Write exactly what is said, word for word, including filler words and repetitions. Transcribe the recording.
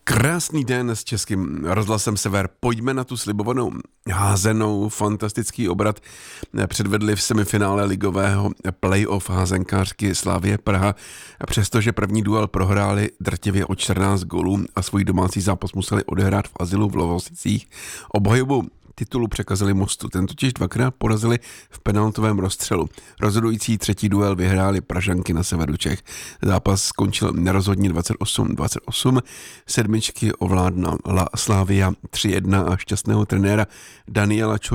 Krásný den s Českým rozhlasem Sever. Pojďme na tu slibovanou házenou. Fantastický obrat předvedli v semifinále ligového playoff házenkářky Slavie Praha. Přestože první duel prohráli drtivě o čtrnáct gólů a svůj domácí zápas museli odehrát v azylu v Lovosicích, obhajobu titulu překazili Mostu. Ten totiž dvakrát porazili v penaltovém rozstřelu. Rozhodující třetí duel vyhráli Pražanky na severu Čech. Zápas skončil nerozhodně dvacet osm dvacet osm. Sedmičky ovládla Slavia tři jedna a šťastného trenéra Daniela Čor